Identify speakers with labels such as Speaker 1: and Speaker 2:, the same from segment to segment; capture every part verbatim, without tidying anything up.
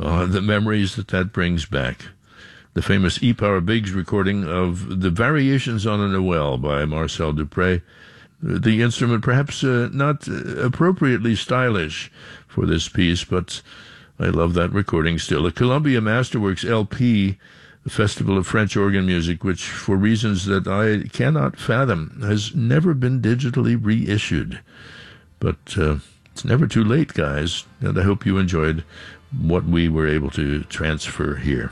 Speaker 1: Oh, the memories that that brings back. The famous E. Power Biggs recording of the Variations on a Noel by Marcel Dupré. The instrument perhaps uh, not appropriately stylish for this piece, but I love that recording still. A Columbia Masterworks L P, the Festival of French Organ Music, which for reasons that I cannot fathom has never been digitally reissued. But uh, it's never too late, guys, and I hope you enjoyed what we were able to transfer here.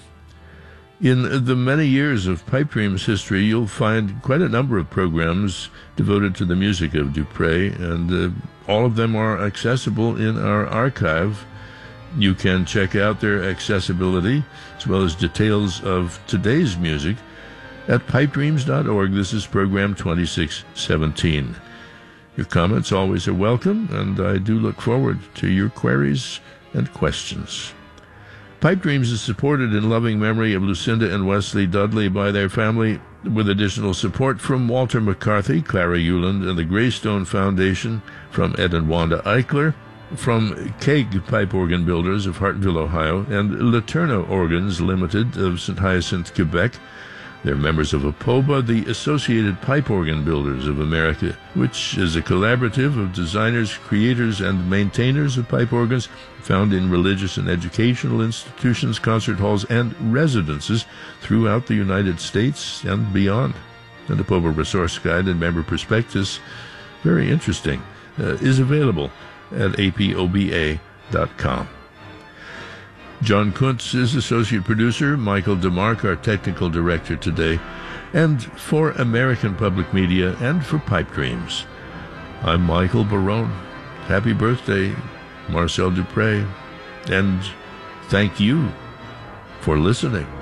Speaker 1: In the many years of Pipe Dreams history, you'll find quite a number of programs devoted to the music of Dupré, and uh, all of them are accessible in our archive. You can check out their accessibility, as well as details of today's music, at pipe dreams dot org. This is program twenty-six seventeen. Your comments always are welcome, and I do look forward to your queries and questions. Pipe Dreams is supported in loving memory of Lucinda and Wesley Dudley by their family, with additional support from Walter McCarthy, Clara Euland, and the Greystone Foundation, from Ed and Wanda Eichler, from Keg Pipe Organ Builders of Hartville, Ohio, and Laterno Organs Limited of Saint Hyacinthe, Quebec. They're members of APOBA, the Associated Pipe Organ Builders of America, which is a collaborative of designers, creators, and maintainers of pipe organs found in religious and educational institutions, concert halls, and residences throughout the United States and beyond. And the APOBA Resource Guide and Member Prospectus, very interesting, uh, is available at A P O B A dot com. John Kuntz is associate producer, Michael DeMarc, our technical director today, and for American Public Media and for Pipe Dreams, I'm Michael Barone. Happy birthday, Marcel Dupré, and thank you for listening.